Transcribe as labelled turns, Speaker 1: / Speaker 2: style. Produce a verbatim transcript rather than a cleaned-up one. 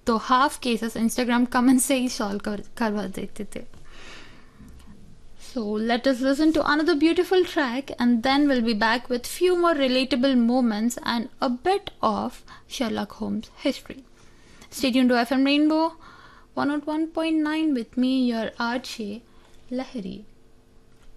Speaker 1: तो half cases Instagram comment से ही solve कर करवा देते थे. So let us listen to another beautiful track and then we'll be back with few more relatable moments and a bit of Sherlock Holmes history. Stay tuned to F M Rainbow one oh one point nine with me, your R J Lahiri.